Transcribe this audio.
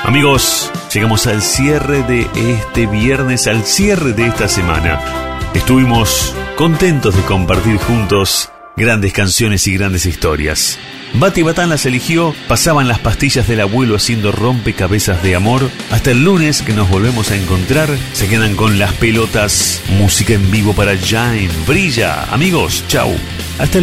Amigos, llegamos al cierre de este viernes, al cierre de esta semana. Estuvimos contentos de compartir juntos grandes canciones y grandes historias. Bati Batán las eligió, pasaban las pastillas del abuelo haciendo rompecabezas de amor. Hasta el lunes que nos volvemos a encontrar, se quedan con Las Pelotas, música en vivo para Jaime. Brilla, amigos, chau. Hasta el